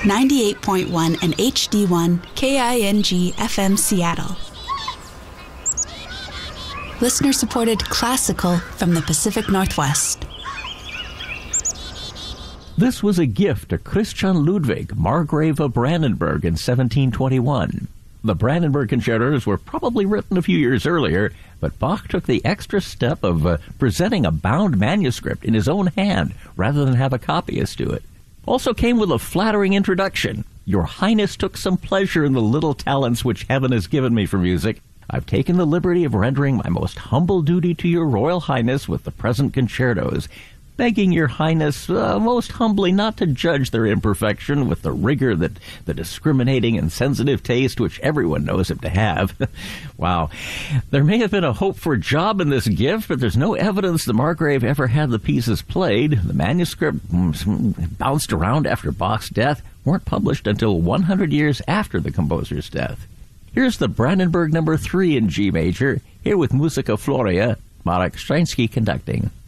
98.1 and HD1 KING FM Seattle. Listener-supported classical from the Pacific Northwest. This was a gift to Christian Ludwig, Margrave of Brandenburg in 1721. The Brandenburg concertos were probably written a few years earlier, but Bach took the extra step of presenting a bound manuscript in his own hand rather than have a copyist do it. Also came with a flattering introduction. Your Highness took some pleasure in the little talents which heaven has given me for music. I've taken the liberty of rendering my most humble duty to your Royal Highness with the present concertos, begging your Highness most humbly not to judge their imperfection with the rigor that the discriminating and sensitive taste which everyone knows him to have. Wow. There may have been a hope for a job in this gift, but there's no evidence the Margrave ever had the pieces played. The manuscript bounced around after Bach's death, weren't published until 100 years after the composer's death. Here's the Brandenburg No. 3 in G major, here with Musica Floria, Marek Stransky conducting.